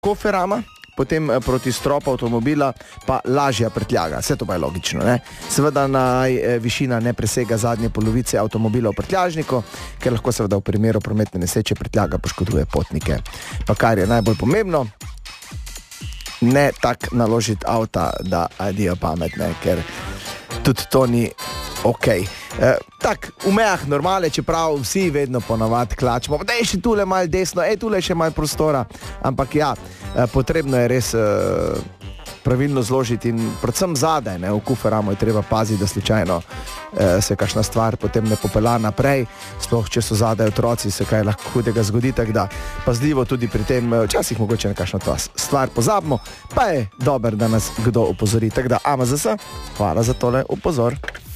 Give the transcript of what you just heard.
koferama, potem proti stropu avtomobila pa lažja prtljaga. Vse to pa je logično, ne? Seveda višina ne presega zadnje polovice avtomobila v prtljažniku, ker lahko seveda v primeru prometne nesreče prtljaga poškoduje potnike. Pa kar je najbolj pomembno, ne tak naložiti avta, da adijo pametne, ker tudi to ni okej. Tak, v mejah normale, čeprav vsi vedno ponavadi klačemo, da je še tule malo desno, tule še malo prostora, ampak ja, potrebno je res pravilno zložiti in predvsem zadaj, ne, v kuferamu je treba paziti, da slučajno se kakšna stvar potem ne popela naprej, sploh če so zadaj otroci, se kaj lahko hudega zgodi, tako da pazljivo tudi pri tem, včasih mogoče na kakšno to stvar pozabimo, pa je dober, da nas kdo opozori, tako da AMZS, hvala za tole upozor.